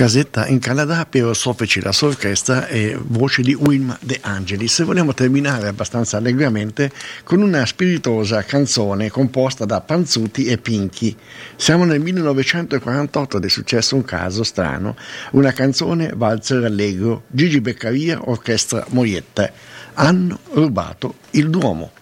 Casetta in Canada per soffici la sua orchestra e voce di Wilma De Angelis. Vogliamo terminare abbastanza allegramente con una spiritosa canzone composta da Panzuti e Pinchi. Siamo nel 1948 ed è successo un caso strano, una canzone valzer allegro, Gigi Beccaria, orchestra Moiette. Hanno rubato il Duomo.